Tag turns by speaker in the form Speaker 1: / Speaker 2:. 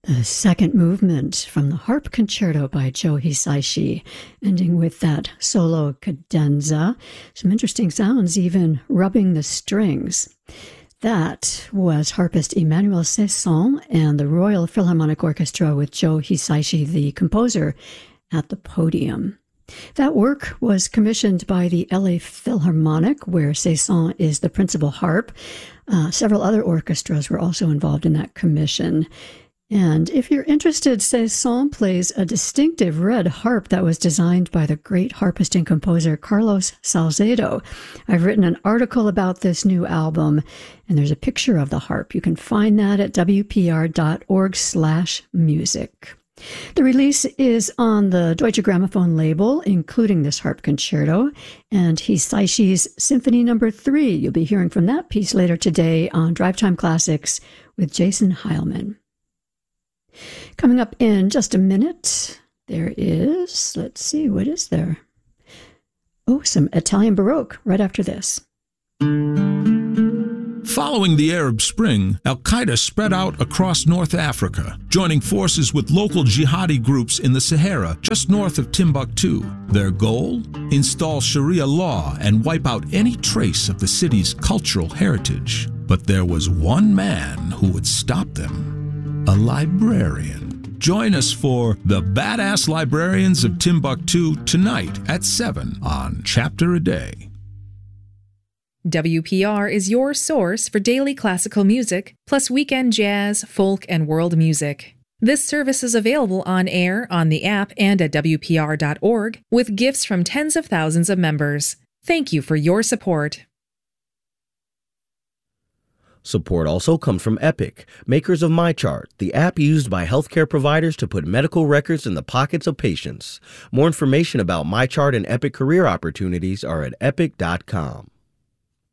Speaker 1: The second movement from the Harp Concerto by Joe Hisaishi, ending with that solo cadenza. Some interesting sounds, even rubbing the strings. That was harpist Emmanuel Cesson and the Royal Philharmonic Orchestra with Joe Hisaishi, the composer, at the podium. That work was commissioned by the LA Philharmonic, where Cesson is the principal harp. Several other orchestras were also involved in that commission. And if you're interested, Cesson plays a distinctive red harp that was designed by the great harpist and composer Carlos Salcedo. I've written an article about this new album, and there's a picture of the harp. You can find that at wpr.org/music. The release is on the Deutsche Grammophon label, including this harp concerto, and Hisaishi's Symphony No. 3. You'll be hearing from that piece later today on Drive Time Classics with Jason Heilman. Coming up in just a minute, there is, let's see, what is there? Oh, some Italian Baroque right after this.
Speaker 2: Following the Arab Spring, Al-Qaeda spread out across North Africa, joining forces with local jihadi groups in the Sahara just north of Timbuktu. Their goal? Install Sharia law and wipe out any trace of the city's cultural heritage. But there was one man who would stop them: a librarian. Join us for The Badass Librarians of Timbuktu tonight at 7 on Chapter a Day.
Speaker 3: WPR is your source for daily classical music, plus weekend jazz, folk, and world music. This service is available on air, on the app, and at WPR.org, with gifts from tens of thousands of members. Thank you for your support.
Speaker 4: Support also comes from Epic, makers of MyChart, the app used by healthcare providers to put medical records in the pockets of patients. More information about MyChart and Epic career opportunities are at epic.com.